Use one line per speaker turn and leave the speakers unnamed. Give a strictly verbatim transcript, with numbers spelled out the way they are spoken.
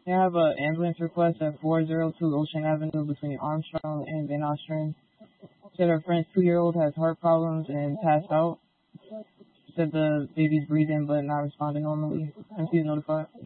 They have an ambulance request at four oh two Ocean Avenue between Armstrong and Van Nostrand. Said her friend's two-year-old has heart problems and passed out. Said the baby's breathing but not responding normally, and she's notified.